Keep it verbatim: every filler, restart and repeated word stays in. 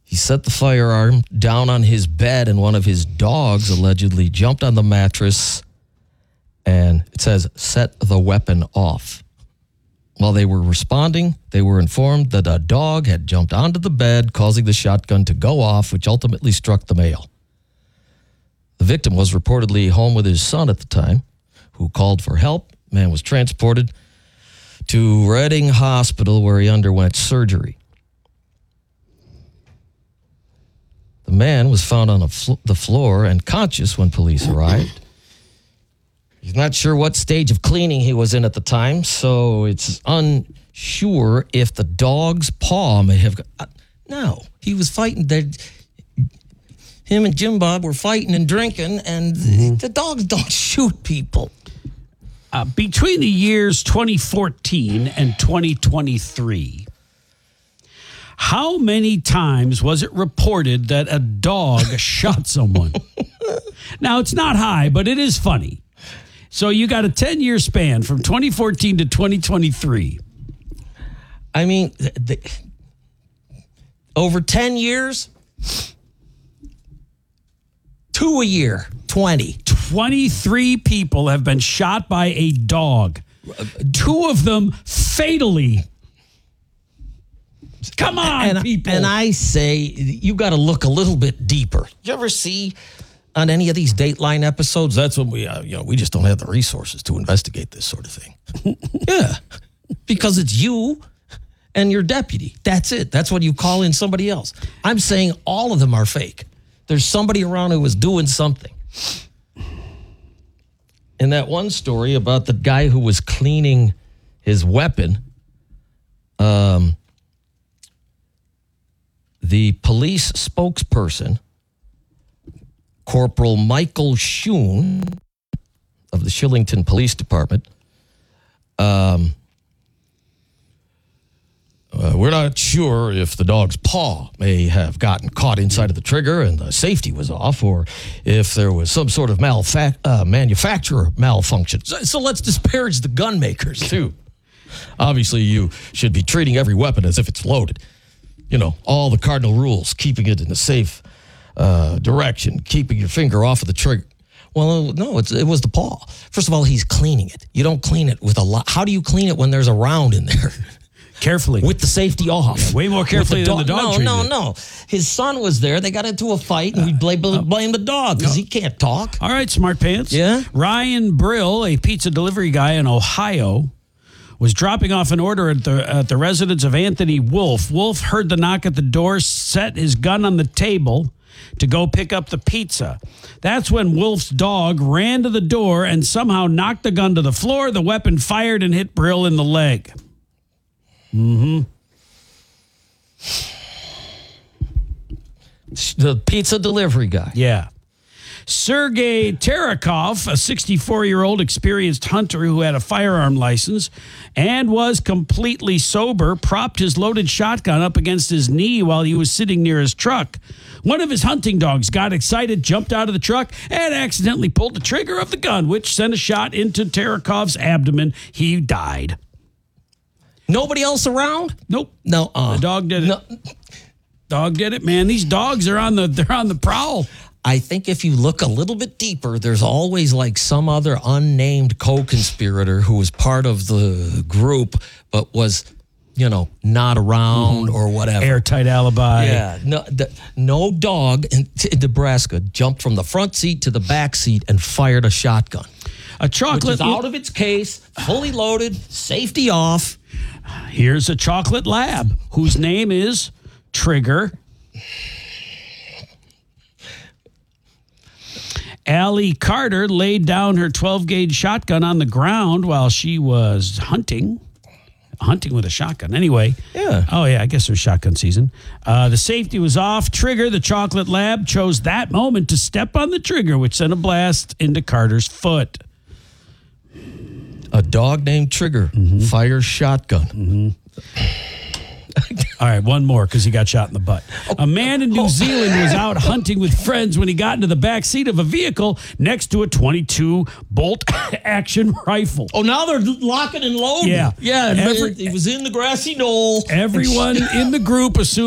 He set the firearm down on his bed, and one of his dogs allegedly jumped on the mattress, and it says, set the weapon off. While they were responding, they were informed that a dog had jumped onto the bed, causing the shotgun to go off, which ultimately struck the male. The victim was reportedly home with his son at the time, who called for help. Man was transported to Reading Hospital, where he underwent surgery. The man was found on a fl- the floor and conscious when police arrived. He's not sure what stage of cleaning he was in at the time, so it's unsure if the dog's paw may have... Uh, no, he was fighting. Him and Jim Bob were fighting and drinking, and mm-hmm. the dogs don't shoot people. Uh, between the years twenty fourteen and twenty twenty-three, how many times was it reported that a dog shot someone? Now, it's not high, but it is funny. So you got a ten-year span from twenty fourteen to twenty twenty-three. I mean, the, the, over ten years, two a year, twenty. twenty-three people have been shot by a dog. Two of them fatally. Come on, and, people. And I say, you got to look a little bit deeper. You ever see on any of these Dateline episodes? That's when we, uh, you know, we just don't have the resources to investigate this sort of thing. Yeah, because it's you and your deputy. That's it. That's when you call in somebody else. I'm saying all of them are fake. There's somebody around who was doing something. In that one story about the guy who was cleaning his weapon, um, the police spokesperson, Corporal Michael Schoen of the Shillington Police Department, um, uh, we're not sure if the dog's paw may have gotten caught inside of the trigger and the safety was off, or if there was some sort of malfa- uh, manufacturer malfunction. So, so let's disparage the gun makers, too. Obviously, you should be treating every weapon as if it's loaded. You know, all the cardinal rules, keeping it in a safe uh, direction, keeping your finger off of the trigger. Well, no, it's, it was the paw. First of all, he's cleaning it. You don't clean it with a lot. How do you clean it when there's a round in there? Carefully. With the safety off. Yeah, way more carefully the than the dog No, treatment. no, no. His son was there. They got into a fight, and we blame, blame the dog because no. he can't talk. All right, smart pants. Yeah? Ryan Brill, a pizza delivery guy in Ohio, was dropping off an order at the at the residence of Anthony Wolf. Wolf heard the knock at the door, set his gun on the table to go pick up the pizza. That's when Wolf's dog ran to the door and somehow knocked the gun to the floor. The weapon fired and hit Brill in the leg. Mm-hmm. The pizza delivery guy. Yeah. Sergei Tarakov, a sixty-four-year-old experienced hunter who had a firearm license and was completely sober, propped his loaded shotgun up against his knee while he was sitting near his truck. One of his hunting dogs got excited, jumped out of the truck, and accidentally pulled the trigger of the gun, which sent a shot into Tarakov's abdomen. He died. Nobody else around? Nope. No. Uh, the dog did it. No. Dog did it, man. These dogs are on the they're on the prowl. I think if you look a little bit deeper, there's always like some other unnamed co-conspirator who was part of the group, but was, you know, not around mm-hmm. or whatever. Airtight alibi. Yeah. No, the, no dog in, in Nebraska jumped from the front seat to the back seat and fired a shotgun. A chocolate which is out of its case, fully loaded, safety off. Here's a chocolate lab whose name is Trigger. Allie Carter laid down her twelve-gauge shotgun on the ground while she was hunting. Hunting with a shotgun. Anyway. Yeah. Oh, yeah, I guess it was shotgun season. Uh, the safety was off. Trigger, the chocolate lab, chose that moment to step on the trigger, which sent a blast into Carter's foot. A dog named Trigger mm-hmm. fires shotgun. Mm-hmm. All right, one more because he got shot in the butt. A man in New Zealand was out hunting with friends when he got into the back seat of a vehicle next to a twenty-two bolt action rifle. Oh, now they're locking and loading. Yeah. Yeah, Every, it was in the grassy knoll. Everyone in the group assumed